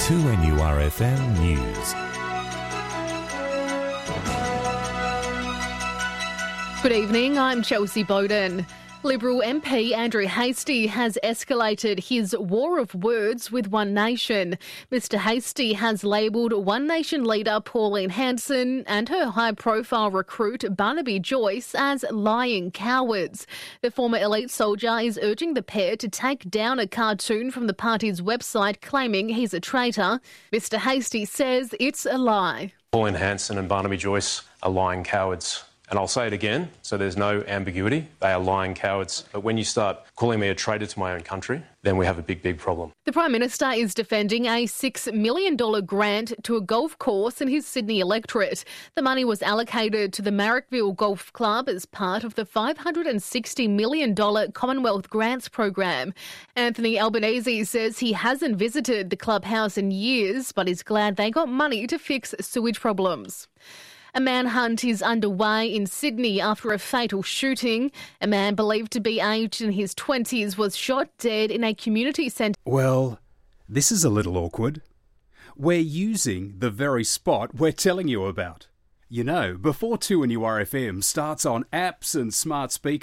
2NURFM News. Good evening, I'm Chelsea Bowden. Liberal MP Andrew Hastie has escalated his war of words with One Nation. Mr Hastie has labelled One Nation leader Pauline Hanson and her high-profile recruit Barnaby Joyce as lying cowards. The former elite soldier is urging the pair to take down a cartoon from the party's website claiming he's a traitor. Mr Hastie says it's a lie. Pauline Hanson and Barnaby Joyce are lying cowards. And I'll say it again, so there's no ambiguity. They are lying cowards. But when you start calling me a traitor to my own country, then we have a big, big problem. The Prime Minister is defending a $6 million grant to a golf course in his Sydney electorate. The money was allocated to the Marrickville Golf Club as part of the $560 million Commonwealth Grants program. Anthony Albanese says he hasn't visited the clubhouse in years, but is glad they got money to fix sewage problems. A manhunt is underway in Sydney after a fatal shooting. A man believed to be aged in his 20s was shot dead in a community centre. Well, this is a little awkward. We're using the very spot we're telling you about. You know, before 2NURFM starts on apps and smart speakers,